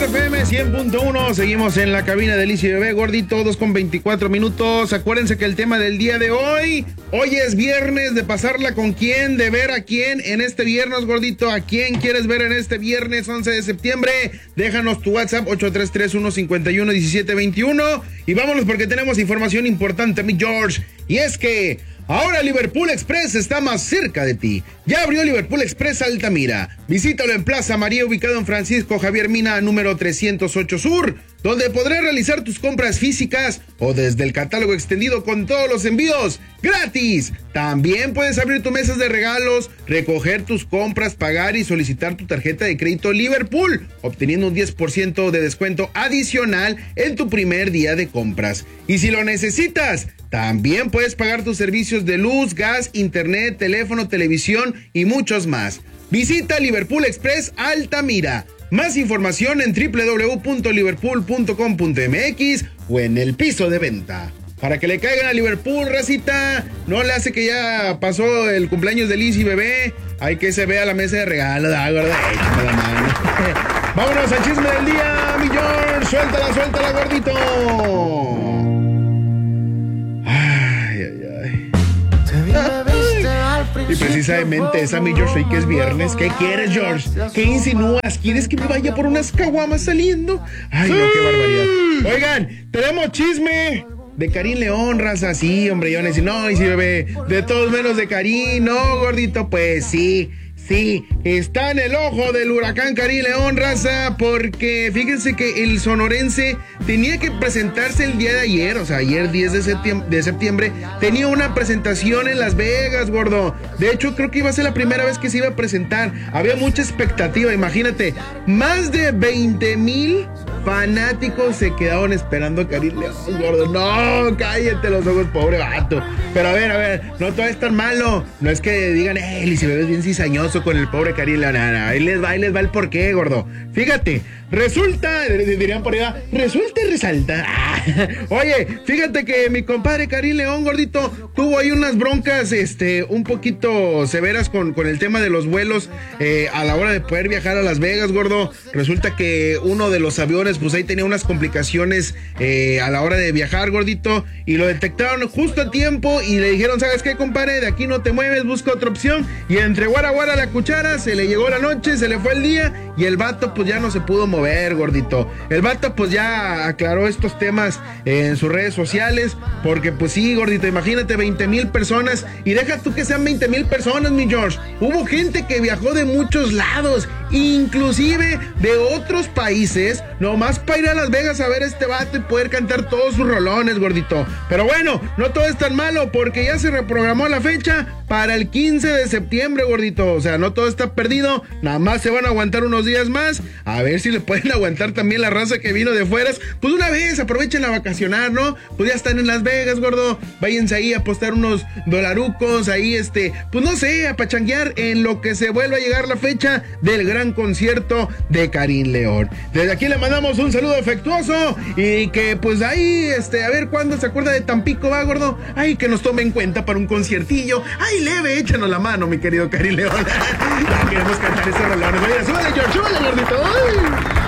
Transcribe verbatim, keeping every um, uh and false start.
F M cien punto uno, seguimos en la cabina de Liz y Bebé, gordito, dos con veinticuatro minutos. Acuérdense que el tema del día de hoy, hoy es viernes de pasarla con quién, de ver a quién en este viernes, gordito. ¿A quién quieres ver en este viernes once de septiembre? Déjanos tu WhatsApp ocho tres tres uno cinco uno uno uno siete dos uno y vámonos porque tenemos información importante, mi George. Y es que ahora Liverpool Express está más cerca de ti. Ya abrió Liverpool Express Altamira. Visítalo en Plaza María, ubicado en Francisco Javier Mina, número trescientos ocho Sur, donde podrás realizar tus compras físicas o desde el catálogo extendido con todos los envíos gratis. También puedes abrir tus mesas de regalos, recoger tus compras, pagar y solicitar tu tarjeta de crédito Liverpool, obteniendo un diez por ciento de descuento adicional en tu primer día de compras. Y si lo necesitas, también puedes pagar tus servicios de luz, gas, internet, teléfono, televisión y muchos más. Visita Liverpool Express Altamira. Más información en doble u doble u doble u punto liverpool punto com punto m x o en el piso de venta. Para que le caigan a Liverpool, racita, no le hace que ya pasó el cumpleaños de Liz y Bebé. Hay que se vea la mesa de regalo, da, gorda, échame la mano. Vámonos al chisme del día, mi George. Suéltala, suéltala, gordito. Ay, ay, ay. Y precisamente esa, mi George, hoy que es viernes. ¿Qué quieres, George? ¿Qué insinúas? ¿Quieres que me vaya por unas caguamas saliendo? Ay, no, qué barbaridad. Oigan, tenemos chisme de Karim León, raza. Sí, hombre, yo van a decir, no, y si Bebé, de todos menos de Karim, no, gordito, pues sí. Sí, está en el ojo del huracán Karim León, raza, porque fíjense que el sonorense tenía que presentarse el día de ayer, o sea, ayer diez de septiembre, de septiembre, tenía una presentación en Las Vegas, gordo. De hecho, creo que iba a ser la primera vez que se iba a presentar. Había mucha expectativa, imagínate, más de veinte mil fanáticos se quedaron esperando a Karim León, gordo. No, cállate los ojos, pobre vato. Pero a ver, a ver, no todo es tan malo. No es que digan, eh, Liz y Bebé es bien cizañoso con el pobre Karim León. Ahí les va, ahí les va el porqué, gordo. Fíjate, resulta, dirían por allá, resulta y resalta. Oye, fíjate que mi compadre Karim León, gordito, tuvo ahí unas broncas, este, un poquito severas con, con el tema de los vuelos eh, a la hora de poder viajar a Las Vegas, gordo. Resulta que uno de los aviones, pues ahí tenía unas complicaciones eh, a la hora de viajar, gordito, y lo detectaron justo a tiempo y le dijeron, ¿sabes qué, compadre? De aquí no te mueves, busca otra opción. Y entre guara guara la cuchara, se le llegó la noche, se le fue el día y el vato pues ya no se pudo mover, gordito. El vato pues ya aclaró estos temas eh, en sus redes sociales, porque pues sí, gordito, imagínate veinte mil personas, y deja tú que sean veinte mil personas, mi George. Hubo gente que viajó de muchos lados, inclusive de otros países, nomás para ir a Las Vegas a ver a este vato y poder cantar todos sus rolones, gordito. Pero bueno, no todo es tan malo, porque ya se reprogramó la fecha para el quince de septiembre, gordito. O sea, no todo está perdido, nada más se van a aguantar unos días más, a ver si le pueden aguantar también la raza que vino de fuera. Pues una vez, aprovechen a vacacionar, ¿no? Pues ya están en Las Vegas, gordo, váyanse ahí a apostar unos dolarucos, ahí este, pues no sé, a pachanguear en lo que se vuelva a llegar la fecha del gran concierto de Karim León. Desde aquí le mandamos un saludo afectuoso y que pues ahí, este, a ver cuándo se acuerda de Tampico, va, gordo. Ay, que nos tome en cuenta para un conciertillo. Ay, leve, échanos la mano, mi querido Karim León. Ya queremos cantar ese rolón. Oye, súbale, George, súbale, gordito. Ay.